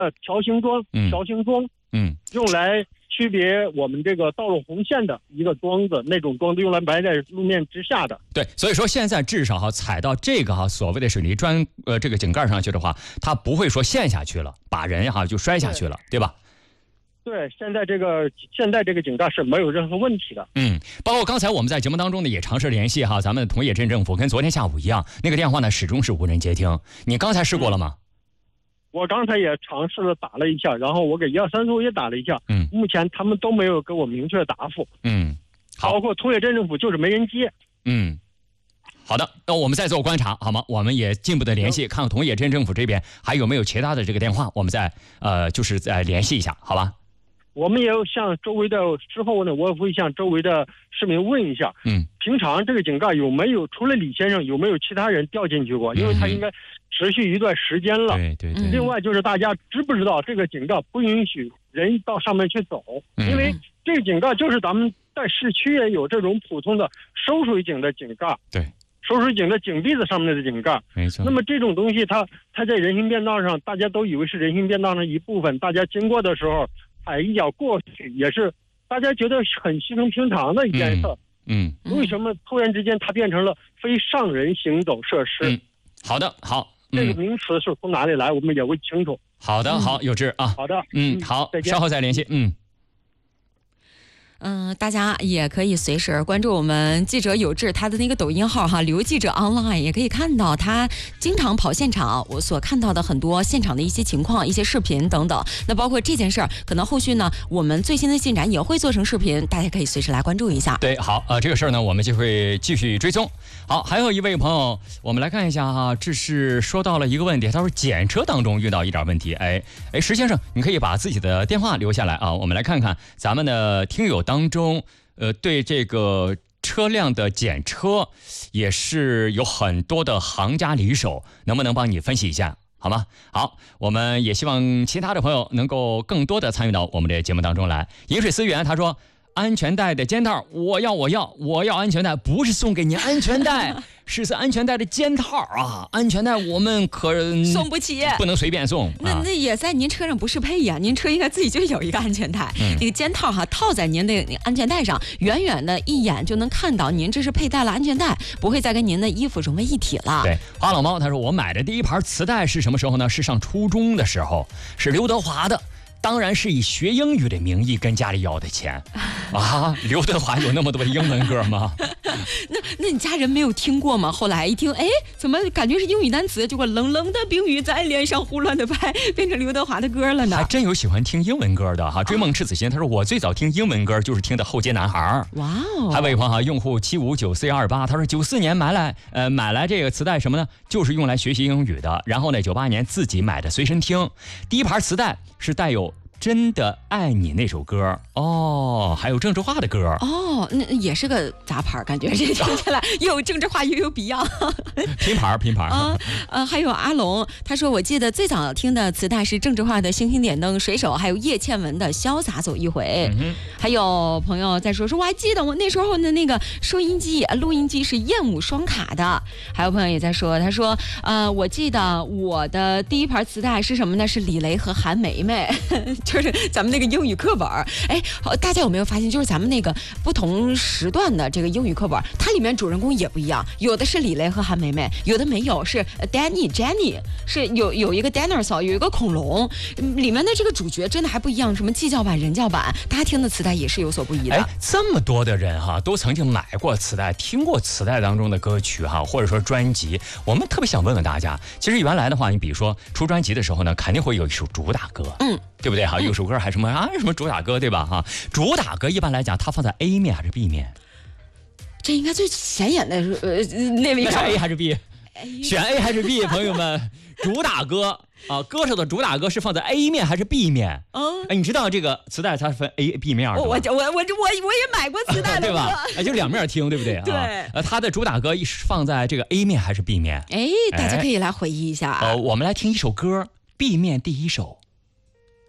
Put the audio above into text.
条形桩，用来区别我们这个道路红线的一个桩子，那种桩子用来埋在路面之下的。 对，所以说现在至少踩到这个所谓的水泥砖这个井盖上去的话，它不会说陷下去了，把人就摔下去了，对吧？ 对，现在这个井盖是没有任何问题的。 包括刚才我们在节目当中呢，也尝试联系咱们同叶镇政府，跟昨天下午一样，那个电话呢始终是无人接听。你刚才试过了吗？ 我刚才也尝试了打了一下，然后我给123也打了一下，目前他们都没有给我明确答复。 好， 包括同叶镇政府就是没人接。 好的，那我们再做观察好吗？我们也进一步的联系，看看同叶镇政府这边还有没有其他的这个电话，我们再再联系一下，好吧？ 我们也有向周围的，之后呢，我也会向周围的市民问一下，平常这个井盖有没有除了李先生，有没有其他人掉进去过？因为他应该持续一段时间了。对。另外就是大家知不知道这个井盖不允许人到上面去走，因为这个井盖就是咱们在市区也有这种普通的收水井的井盖。对。收水井的井壁子上面的井盖，没错。那么这种东西它在人行便道上，大家都以为是人行便道上一部分，大家经过的时候踩一脚过去，也是大家觉得很稀松平常的一件事。为什么突然之间它变成了非上人行走设施？好的，好，这个名词是从哪里来，我们也会清楚。好的，好，有志啊。好的，好，稍后再联系。 大家也可以随时关注我们记者有志他的那个抖音号刘记者 online， 也可以看到他经常跑现场，我所看到的很多现场的一些情况、一些视频等等。那包括这件事儿，可能后续呢，我们最新的进展也会做成视频，大家可以随时来关注一下。对，好，这个事儿呢，我们就会继续追踪。好，还有一位朋友，我们来看一下这是说到了一个问题，他说检车当中遇到一点问题。石先生，你可以把自己的电话留下来我们来看看咱们的听友当中，对这个车辆的检车也是有很多的行家里手，能不能帮你分析一下，好吗？好，我们也希望其他的朋友能够更多的参与到我们的节目当中来。饮水思源他说，安全带的肩套，我要安全带，不是送给您安全带，是安全带的肩套安全带我们可送不起，不能随便送。那也在您车上不适配呀，您车应该自己就有一个安全带，那个肩套套在您的安全带上，远远的一眼就能看到您这是佩戴了安全带，不会再跟您的衣服融为一体了。对，花老猫他说，我买的第一盘磁带是什么时候呢？是上初中的时候，是刘德华的。当然是以学英语的名义跟家里要的钱刘德华有那么多的英文歌吗？那你家人没有听过吗？后来一听，怎么感觉是英语单词，结果冷冷的冰雨在脸上胡乱的拍，变成刘德华的歌了呢？还真有喜欢听英文歌的追梦赤子心他说，我最早听英文歌就是听的后街男孩。哇哦！还有一位朋友用户759C28他说，94年买来这个磁带什么呢？就是用来学习英语的。然后呢，98年自己买的随身听，第一盘磁带是带有真的爱你那首歌还有郑智化的歌那也是个杂牌，感觉这听起来又有郑智化又有 Beyond 拼盘还有阿龙他说，我记得最早听的磁带是郑智化的星星点灯、水手，还有叶倩文的潇洒走一回。还有朋友在说我还记得我那时候的那个收音机录音机是燕舞双卡的。还有朋友也在说，他说我记得我的第一盘磁带是什么呢？是李雷和韩梅梅就是咱们那个英语课本。大家有没有发现，就是咱们那个不同时段的这个英语课本，它里面主人公也不一样，有的是李雷和韩梅梅，有的没有，是 Jenny， 是有一个 dinosaur， 有一个恐龙，里面的这个主角真的还不一样，什么鸡叫版、人叫版，大家听的磁带也是有所不一的。这么多的人都曾经买过磁带，听过磁带当中的歌曲或者说专辑，我们特别想问问大家，其实原来的话，你比如说出专辑的时候呢，肯定会有一首主打歌，对不对有首歌还什么主打歌，对吧主打歌一般来讲它放在 A 面还是 B 面？这应该最显眼的那位，那是 A 还是 B？ 选 A 还是 B？ 朋友们，主打歌歌手的主打歌是放在 A 面还是 B 面？你知道这个磁带它分 A、B 面的吗？我也买过磁带的对吧？就两面听，对不对对。它的主打歌是放在这个 A 面还是 B 面？大家可以来回忆一下我们来听一首歌， B 面第一首。